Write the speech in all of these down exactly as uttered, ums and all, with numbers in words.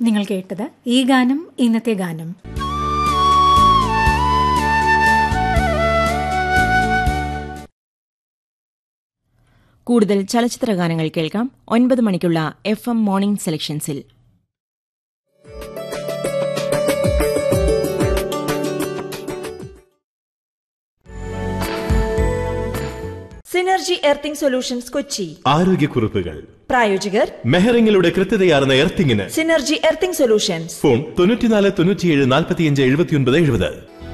നിങ്ങൾ കേട്ടത് ഈ ഗാനം ഇന്നത്തെ ഗാനം. കൂടുതൽ ചലച്ചിത്ര ഗാനങ്ങൾ കേൾക്കാം ഒൻപത് മണിക്കുള്ള F M morning സെലക്ഷൻസിൽ. Synergy earthing solutions Kochi. ആരോഗ്യക്കുറിപ്പുകൾ പ്രായോജകർ മെഹറിംഗിലൂടെ കൃത്യതയാർന്ന എർത്തിങ്ങിന് സിനർജി എർത്തിംഗ് സൊല്യൂഷൻസ്. ഫോൺ തൊണ്ണൂറ്റിനാല് തൊണ്ണൂറ്റിയേഴ് നാൽപ്പത്തിയഞ്ച് എഴുപത്തിയൊൻപത് എഴുപത്.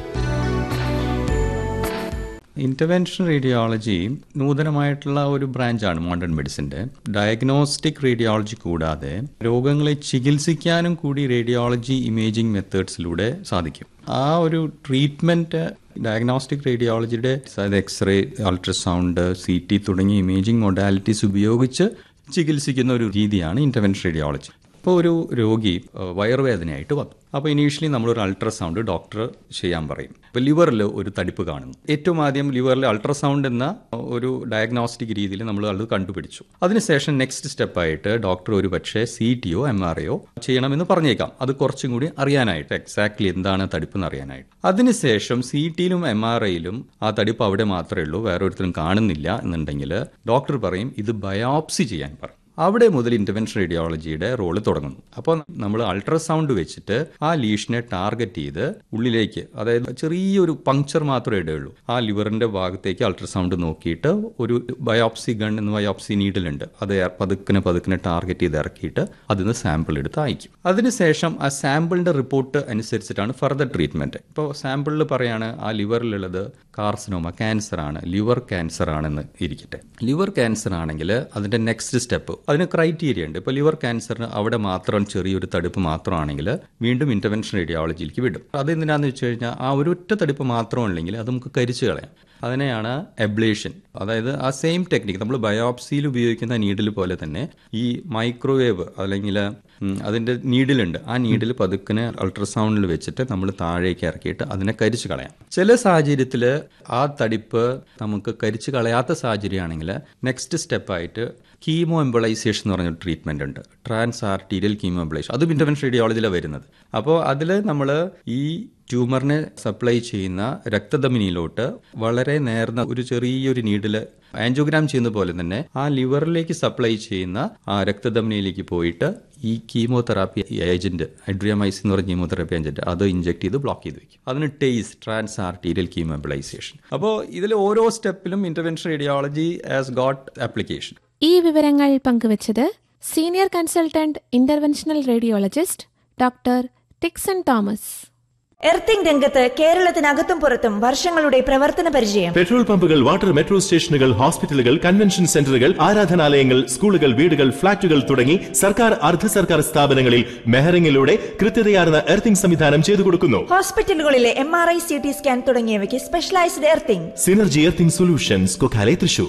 ഇന്റർവെൻഷൻ റേഡിയോളജി നൂതനമായിട്ടുള്ള ഒരു ബ്രാഞ്ചാണ് മോഡേൺ മെഡിസിൻ്റെ. ഡയഗ്നോസ്റ്റിക് റേഡിയോളജി കൂടാതെ രോഗങ്ങളെ ചികിത്സിക്കാനും കൂടി റേഡിയോളജി ഇമേജിംഗ് മെത്തേഡ്സിലൂടെ സാധിക്കും. ആ ഒരു ട്രീറ്റ്മെൻറ്റ് ഡയഗ്നോസ്റ്റിക് റേഡിയോളജിയുടെ അതായത് എക്സ്റേ, അൾട്രാസൗണ്ട്, സി ടി തുടങ്ങിയ ഇമേജിംഗ് മൊഡാലിറ്റീസ് ഉപയോഗിച്ച് ചികിത്സിക്കുന്ന ഒരു രീതിയാണ് ഇന്റർവെൻഷൻ റേഡിയോളജി. ഇപ്പോൾ ഒരു രോഗി വയറുവേദനയായിട്ട് വന്നു. അപ്പോൾ ഇനീഷ്യലി നമ്മളൊരു അൾട്രാസൗണ്ട് ഡോക്ടർ ചെയ്യാൻ പറയും. ഇപ്പോൾ ലിവറിൽ ഒരു തടിപ്പ് കാണുന്നു. ഏറ്റവും ആദ്യം ലിവറിൽ അൾട്രാസൗണ്ട് എന്ന ഒരു ഡയഗ്നോസ്റ്റിക് രീതിയിൽ നമ്മൾ അത് കണ്ടുപിടിച്ചു. അതിനുശേഷം നെക്സ്റ്റ് സ്റ്റെപ്പായിട്ട് ഡോക്ടർ ഒരു പക്ഷേ സി ടിയോ എം ആർ ഐയോ ചെയ്യണമെന്ന് പറഞ്ഞേക്കാം. അത് കുറച്ചും കൂടി അറിയാനായിട്ട്, എക്സാക്ട്ലി എന്താണ് തടിപ്പ് എന്ന് അറിയാനായിട്ട്. അതിനുശേഷം സി ടിയിലും എം ആർ ഐയിലും ആ തടിപ്പ് അവിടെ മാത്രമേ ഉള്ളൂ, വേറെ ഒരുത്തരും കാണുന്നില്ല എന്നുണ്ടെങ്കിൽ ഡോക്ടർ പറയും ഇത് ബയോപ്സി ചെയ്യാൻ പറയും. അവിടെ മുതൽ ഇന്റർവെൻഷൻ റേഡിയോളജിയുടെ റോള് തുടങ്ങുന്നു. അപ്പോൾ നമ്മൾ അൾട്രാസൗണ്ട് വെച്ചിട്ട് ആ ലീഷനെ ടാർഗറ്റ് ചെയ്ത് ഉള്ളിലേക്ക്, അതായത് ചെറിയൊരു പങ്ക്ചർ മാത്രമേ ഇടുകയുള്ളൂ, ആ ലിവറിന്റെ ഭാഗത്തേക്ക് അൾട്രാസൗണ്ട് നോക്കിയിട്ട് ഒരു ബയോപ്സി ഗൺ എന്ന് ബയോപ്സി നീഡിലുണ്ട്, അത് പതുക്കിനെ പതുക്കിനെ ടാർഗറ്റ് ചെയ്ത് ഇറക്കിയിട്ട് അതിന് സാമ്പിൾ എടുത്ത് അയക്കും. അതിനുശേഷം ആ സാമ്പിളിന്റെ റിപ്പോർട്ട് അനുസരിച്ചിട്ടാണ് ഫർദർ ട്രീറ്റ്മെന്റ്. ഇപ്പോൾ സാമ്പിളിൽ പറയാണ് ആ ലിവറിലുള്ളത് കാർസിനോമ, ക്യാൻസർ ആണ്, ലിവർ ക്യാൻസർ ആണെന്ന് ഇരിക്കട്ടെ. ലിവർ ക്യാൻസർ ആണെങ്കിൽ അതിന്റെ നെക്സ്റ്റ് സ്റ്റെപ്പ്, അതിന് ക്രൈറ്റീരിയ ഉണ്ട്. ഇപ്പോൾ ലിവർ ക്യാൻസറിന് അവിടെ മാത്രം ചെറിയൊരു തടുപ്പ് മാത്രമാണെങ്കിൽ വീണ്ടും ഇന്റർവെൻഷൻ റേഡിയോളജിയിലേക്ക് വിടും. അതെന്തിനാന്ന് വെച്ച് കഴിഞ്ഞാൽ ആ ഒരു ഒറ്റ തടുപ്പ് മാത്രമുണ്ടെങ്കിൽ അത് നമുക്ക് കരിച്ചു കളയാം. അതിനെയാണ് എബ്ലേഷൻ. അതായത് ആ സെയിം ടെക്നിക്ക് നമ്മൾ ബയോപ്സിയിൽ ഉപയോഗിക്കുന്ന നീഡിൽ പോലെ തന്നെ ഈ മൈക്രോവേവ് അല്ലെങ്കിൽ അതിൻ്റെ നീഡിലുണ്ട്. ആ നീഡിൽ പതുക്കിനെ അൾട്രാസൗണ്ടിൽ വെച്ചിട്ട് നമ്മൾ താഴേക്ക് ഇറക്കിയിട്ട് അതിനെ കരിച്ചു കളയാം. ചില സാഹചര്യത്തിൽ ആ തടിപ്പ് നമുക്ക് കരിച്ചു കളയാത്ത സാഹചര്യമാണെങ്കിൽ നെക്സ്റ്റ് സ്റ്റെപ്പായിട്ട് കീമോ എംബോളൈസേഷൻ എന്ന് പറഞ്ഞൊരു ട്രീറ്റ്മെന്റ് ഉണ്ട്. Trans arterial chemo embolisation. അത് ഇന്റർവെൻഷൻ റേഡിയോളജിയിലാണ് വരുന്നത്. അപ്പോൾ അതിൽ നമ്മൾ ഈ ട്യൂമറിനെ സപ്ലൈ ചെയ്യുന്ന രക്തധമനിയിലോട്ട് വളരെ നേർന്ന ഒരു ചെറിയൊരു നീഡിൽ ആൻജിയോഗ്രാം ചെയ്യുന്ന പോലെ തന്നെ ആ ലിവറിലേക്ക് സപ്ലൈ ചെയ്യുന്ന ആ രക്തധമനിയിലേക്ക് പോയിട്ട് ഈ കീമോതെറാപ്പി ഏജന്റ്, ഹൈഡ്രിയമൈസിൻ എന്ന് പറഞ്ഞ കീമോതെറാപ്പി ഏജന്റ്, അത് ഇഞ്ചെക്ട് ചെയ്ത് ബ്ലോക്ക് ചെയ്ത് വെക്കും. അതിന് ടേസ് ട്രാൻസ് ആർട്ടീരിയൽ കീമോ എംബോളൈസേഷൻ. അപ്പോൾ ഇതിൽ ഓരോ സ്റ്റെപ്പിലും intervention radiology has got application. ഈ വിവരങ്ങൾ പങ്കുവച്ചത് senior consultant interventional radiologist doctor Tixon Thomas. Earthing രംഗത്ത് കേരളത്തിനകത്തും പുറത്തും വർഷങ്ങളുടെ പ്രവർത്തന പരിചയം. പെട്രോൾ പമ്പുകൾ, വാട്ടർ മെട്രോ സ്റ്റേഷനുകൾ, ഹോസ്പിറ്റലുകൾ, കൺവെൻഷൻ സെന്ററുകൾ, ആരാധനാലയങ്ങൾ, സ്കൂളുകൾ, വീടുകൾ, ഫ്ളാറ്റുകൾ തുടങ്ങി സർക്കാർ അർദ്ധ സർക്കാർ സ്ഥാപനങ്ങളിൽ മെഹറിംഗിലൂടെ കൃത്യതയാർന്ന എർത്തിംഗ് സംവിധാനം ചെയ്തു കൊടുക്കുന്നു. ഹോസ്പിറ്റലുകളിലെ M R I, C T scan തുടങ്ങിയവയ്ക്ക് specialised earthing. Synergy earthing solutions, Kokkalai, Thrissur.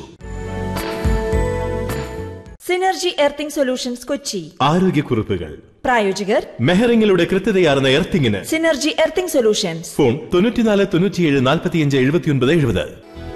Synergy earthing solutions Kochi. ആരോഗ്യക്കുറിപ്പുകൾ പ്രായോജകർ മെഹറിംഗിലൂടെ കൃത്യതയാർന്ന എർത്തിങ്ങിന് സിനർജി എർത്തിംഗ് സൊല്യൂഷൻസ്. ഫോൺ തൊണ്ണൂറ്റിനാല് തൊണ്ണൂറ്റിയേഴ് നാൽപ്പത്തിയഞ്ച് എഴുപത്തിയൊൻപത് എഴുപത്.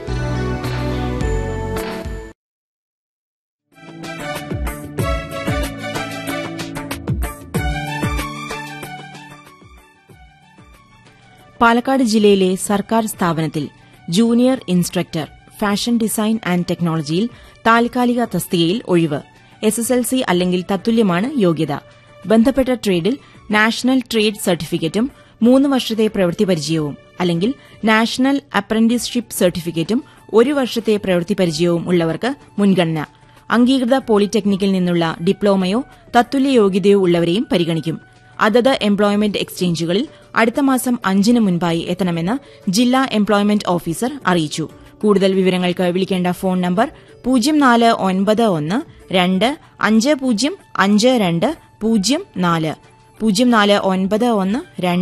പാലക്കാട് ജില്ലയിലെ സർക്കാർ സ്ഥാപനത്തിൽ junior instructor fashion design and ടെക്നോളജിയിൽ താൽക്കാലിക തസ്തികയിൽ ഒഴിവ്. എസ് എസ് എൽ സി അല്ലെങ്കിൽ തത്തുല്യമാണ് യോഗ്യത. ബന്ധപ്പെട്ട ട്രേഡിൽ നാഷണൽ ട്രേഡ് സർട്ടിഫിക്കറ്റും മൂന്ന് വർഷത്തെ പ്രവൃത്തി പരിചയവും അല്ലെങ്കിൽ നാഷണൽ അപ്രന്റീസ്ഷിപ്പ് സർട്ടിഫിക്കറ്റും ഒരു വർഷത്തെ പ്രവൃത്തി പരിചയവും ഉള്ളവർക്ക് മുൻഗണന. അംഗീകൃത പോളിടെക്നിക്കിൽ നിന്നുള്ള ഡിപ്ലോമയോ തത്തുല്യ യോഗ്യതയോ ഉള്ളവരെയും പരിഗണിക്കും. അതത് എംപ്ലോയ്മെന്റ് എക്സ്ചേഞ്ചുകളിൽ അടുത്ത മാസം അഞ്ചിന് മുൻപായി എത്തണമെന്ന് ജില്ലാ എംപ്ലോയ്മെന്റ് ഓഫീസർ അറിയിച്ചു. കൂടുതൽ വിവരങ്ങൾക്ക് വിളിക്കേണ്ട ഫോൺ നമ്പർ പൂജ്യം നാല് ഒൻപത് ഒന്ന് രണ്ട് അഞ്ച് പൂജ്യം അഞ്ച് രണ്ട് പൂജ്യം നാല് പൂജ്യം നാല് ഒൻപത് ഒന്ന് രണ്ട്